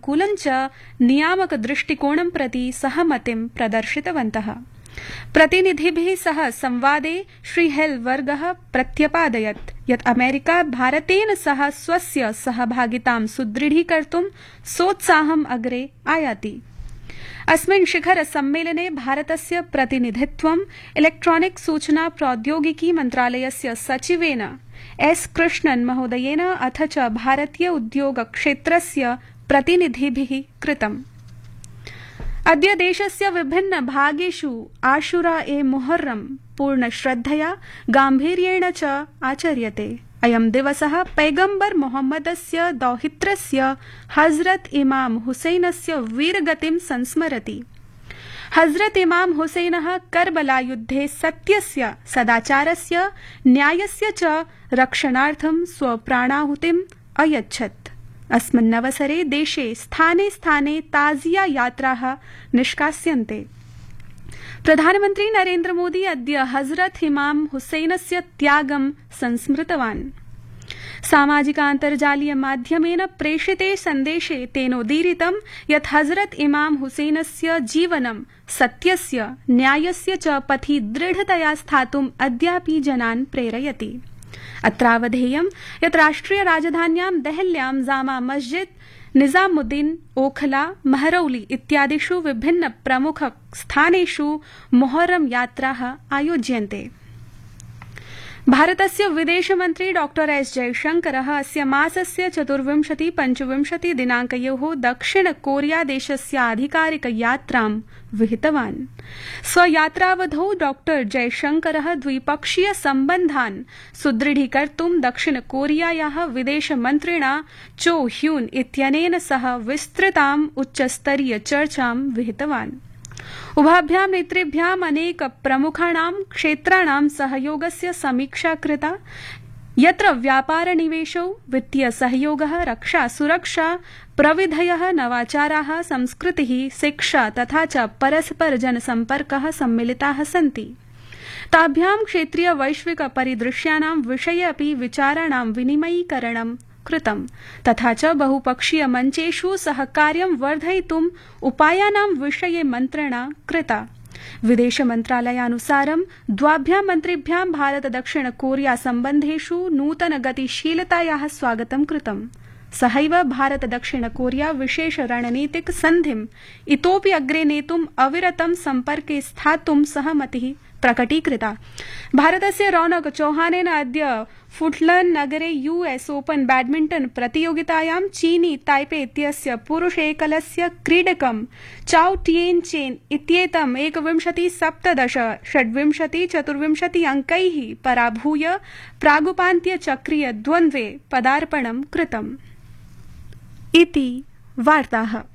अनुकूलं च नियामक दृष्टिकोणं प्रति सहमतिं प्रदर्शितवन्तः। प्रतिनिधिभिः सह संवादे श्री हेल् वर्गः प्रत्यपादयत् यत् अमेरिका भारतेन सह स्वस्य सहभागितां सुदृढीकर्तुं सोत्साहम् अग्रे आयाति। अस्मिन् शिखर सम्मेलने भारतस्य प्रतिनिधित्वं इलेक्ट्रॉनिक सूचना प्रौद्योगिकी मन्त्रालयस्य सचिवेन एस् कृष्णन् महोदयेन अथ च भारतीय उद्योग क्षेत्रस्य प्रतिनिधिभिः कृतम्। अद्य देशस्य विभिन्न भागेषु आशुरा ए मुहर्रम पूर्णश्रद्धया गाम्भीर्येण च आचर्यते। अयं दिवसः पैगम्बर मोहम्मदस्य दौहित्रस्य हजरत इमाम हुसैनस्य वीरगतिं संस्मरति। हजरत इमाम हुसैनः करबला युद्धे सत्यस्य, सदाचारस्य, न्यायस्य च रक्षणार्थं स्वप्राणाहुतिम् अयच्छत्। अस्मिन्नवसरे देशे स्थाने स्थाने ताजिया यात्राः निष्कास्यन्ते। प्रधानमन्त्री नरेन्द्र मोदी अद्य हजरत इमाम हुसैनस्य त्यागं संस्मृतवान्। सामाजिकान्तर्जालीय माध्यमेन प्रेषिते सन्देशे तेनोदीरितं यत् हजरत इमाम हुसैनस्य जीवनं सत्यस्य, न्यायस्य च पथि दृढतया स्थातुम् अद्यापि जनान् प्रेरयति। अत्रावधेयं यत् राष्ट्रिय राजधान्यां देहल्यां जामा मस्जिद, निजामुद्दीन, ओखला, महरौली इत्यादिषु विभिन्न प्रमुख स्थानेषु मोहर्रम यात्राः आयोज्यन्ते। भारतस्य विदेशमन्त्री डॉक्टर एस् जयशंकरः अस्य मासस्य 24-25 दिनाङ्कयोः दक्षिण कोरिया देशस्य आधिकारिक यात्रां विहितवान्। स्वयात्रावधौ डॉक्टर जयशंकरः द्विपक्षीय सम्बन्धान् सुदृढीकर्तुं दक्षिण कोरियायाः विदेशमन्त्रिणा चो ह्यून् इत्यनेन सह विस्तृताम् उच्चस्तरीय चर्चां विहितवान्। उभाभ्यां नेतृभ्याम् अनेक प्रमुखाणां क्षेत्राणां सहयोगस्य समीक्षा कृता, यत्र व्यापार निवेशौ, वित्तीय सहयोगः, रक्षा सुरक्षा, प्रविधयः, नवाचाराः, संस्कृतिः, शिक्षा तथा च परस्पर जनसम्पर्कः सम्मिलिताः सन्ति। ताभ्यां क्षेत्रीय वैश्विक परिदृश्यानां विषये अपि विचाराणां विनिमयीकरणं कृतम्, तथा च बहुपक्षीय मञ्चेषु सहकार्यं वर्धयितुम् उपायानां विषये मन्त्रणा कृता। विदेशमन्त्रालयानुसारं द्वाभ्यां मन्त्रिभ्यां भारत दक्षिण कोरिया सम्बन्धेषु नूतन गतिशीलतायाः स्वागतं कृतम्। सहैव भारत दक्षिण कोरिया विशेष रणनीतिक सन्धिम् इतोपि अग्रे नेतुम् अविरतं सम्पर्के स्थातुं सहमतिः प्रकटीकृता। भारतस्य रौनक चौहानेन अद्य फुटलन नगरे US ओपन बैडमिंटन प्रतियोगितायां चीनी ताइपे इत्यस्य पुरुष एकलस्य क्रीडकं चाओ टिएन चेन इत्येतं 21-17, 26-24 अङ्कैः पराभूय प्रागुपान्त्य चक्रीय द्वन्द्वे पदार्पणं कृतम्। इति वार्ताः।